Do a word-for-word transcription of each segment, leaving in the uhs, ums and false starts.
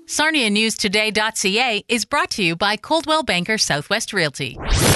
Sarnia News Today dot C A is brought to you by Coldwell Banker Southwest Realty.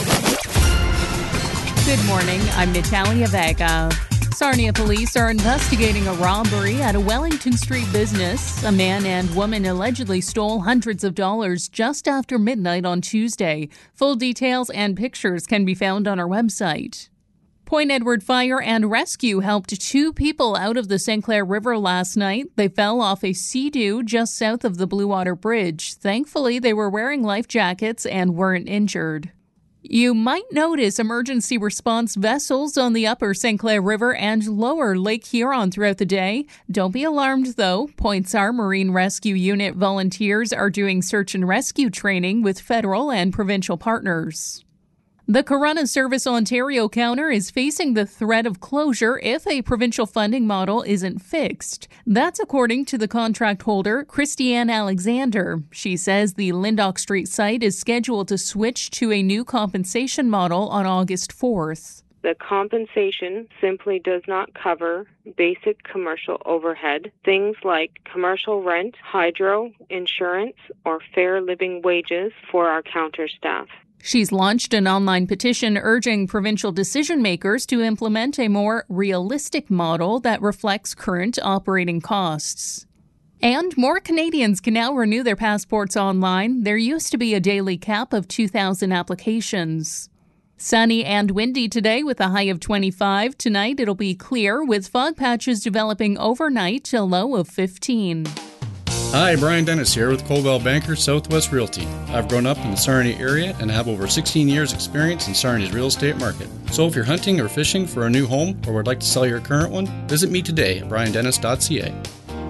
Good morning, I'm Natalia Vega. Sarnia police are investigating a robbery at a Wellington Street business. A man and woman allegedly stole hundreds of dollars just after midnight on Tuesday. Full details and pictures can be found on our website. Point Edward Fire and Rescue helped two people out of the Saint Clair River last night. They fell off a sea-doo just south of the Blue Water Bridge. Thankfully, they were wearing life jackets and weren't injured. You might notice emergency response vessels on the upper Saint Clair River and lower Lake Huron throughout the day. Don't be alarmed, though. Point S A R Marine Rescue Unit volunteers are doing search and rescue training with federal and provincial partners. The Corunna Service Ontario counter is facing the threat of closure if a provincial funding model isn't fixed. That's according to the contract holder, Christiane Alexander. She says the Lyndoch Street site is scheduled to switch to a new compensation model on August fourth. The compensation simply does not cover basic commercial overhead, things like commercial rent, hydro, insurance, or fair living wages for our counter staff. She's launched an online petition urging provincial decision makers to implement a more realistic model that reflects current operating costs. And more Canadians can now renew their passports online. There used to be a daily cap of two thousand applications. Sunny and windy today with a high of twenty-five. Tonight it'll be clear with fog patches developing overnight, a low of fifteen. Hi, Brian Dennis here with Coldwell Banker Southwest Realty. I've grown up in the Sarnia area and have over sixteen years experience in Sarnia's real estate market. So if you're hunting or fishing for a new home or would like to sell your current one, visit me today at Brian Dennis dot C A.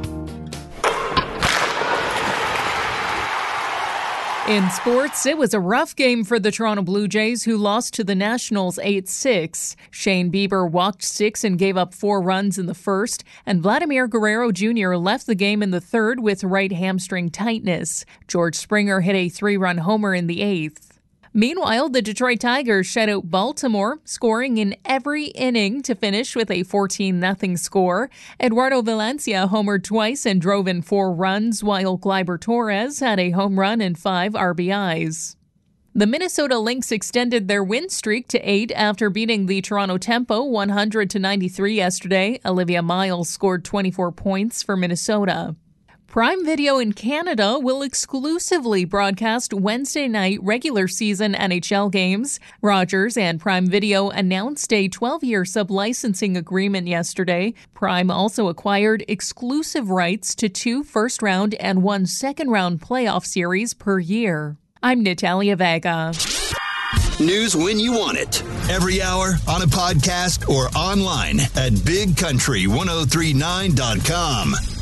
In sports, it was a rough game for the Toronto Blue Jays, who lost to the Nationals eight six. Shane Bieber walked six and gave up four runs in the first, and Vladimir Guerrero Junior left the game in the third with right hamstring tightness. George Springer hit a three-run homer in the eighth. Meanwhile, the Detroit Tigers shut out Baltimore, scoring in every inning to finish with a fourteen nothing score. Eduardo Valencia homered twice and drove in four runs, while Gleyber Torres had a home run and five R B Is. The Minnesota Lynx extended their win streak to eight after beating the Toronto Tempo one hundred to ninety-three yesterday. Olivia Miles scored twenty-four points for Minnesota. Prime Video in Canada will exclusively broadcast Wednesday night regular season N H L games. Rogers and Prime Video announced a twelve-year sub-licensing agreement yesterday. Prime also acquired exclusive rights to two first-round and one second-round playoff series per year. I'm Natalia Vega. News when you want it. Every hour, on a podcast, or online at big country ten thirty-nine dot com.